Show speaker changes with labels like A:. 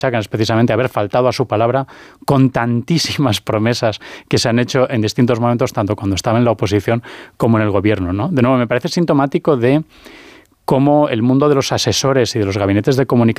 A: es precisamente haber faltado a su palabra con tantísimas promesas que se han hecho en distintos momentos, tanto cuando estaba en la oposición como en el gobierno, ¿no? De nuevo, me parece sintomático de cómo el mundo de los asesores y de los gabinetes de comunicación